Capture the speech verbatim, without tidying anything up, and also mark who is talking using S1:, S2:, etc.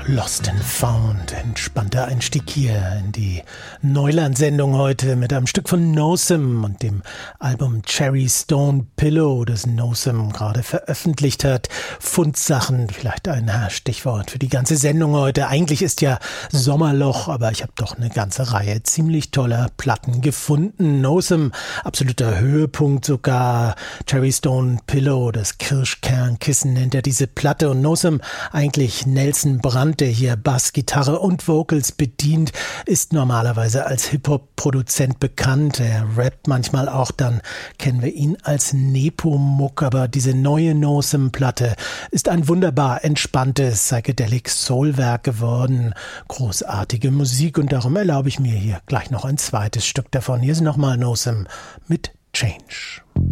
S1: Lost and Found, entspannter Einstieg hier in die Neuland-Sendung heute mit einem Stück von Nosem und dem Album Cherry Stone Pillow, das Nosem gerade veröffentlicht hat. Fundsachen, vielleicht ein Stichwort für die ganze Sendung heute. Eigentlich ist ja Sommerloch, aber ich habe doch eine ganze Reihe ziemlich toller Platten gefunden. Nosem, absoluter Höhepunkt sogar. Cherry Stone Pillow, das Kirschkernkissen nennt er diese Platte. Und Nosem, eigentlich Nelson Brandt, der hier Bass, Gitarre und Vocals bedient, ist normalerweise als Hip-Hop-Produzent bekannt. Er rappt manchmal auch, dann kennen wir ihn als Nepomuk. Aber diese neue Nosem-Platte ist ein wunderbar entspanntes Psychedelic-Soul-Werk geworden. Großartige Musik und darum erlaube ich mir hier gleich noch ein zweites Stück davon. Hier ist nochmal Nosem mit Change.